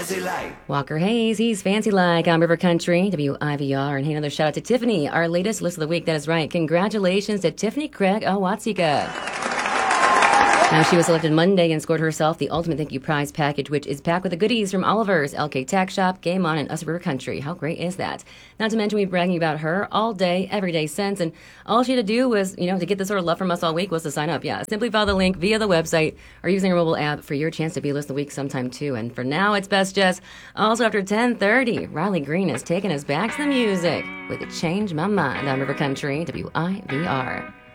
fancy like. Walker Hayes, he's fancy like on River Country, WIVR. And hey, another shout out to Tiffany, our latest list of the week. That is right. Congratulations to Tiffany Craig Awatsika. Now, she was selected Monday and scored herself the Ultimate Thank You Prize package, which is packed with the goodies from Oliver's, LK Tack Shop, Game On, and Us River Country. How great is that? Not to mention, we've been bragging about her all day, every day since, and all she had to do was, to get this sort of love from us all week was to sign up. Yeah, simply follow the link via the website or using our mobile app for your chance to be a list of the week sometime, too. And for now, it's Best Jess. Also, after 10:30, Riley Green is taking us back to the music with Change My Mind on River Country, WIVR.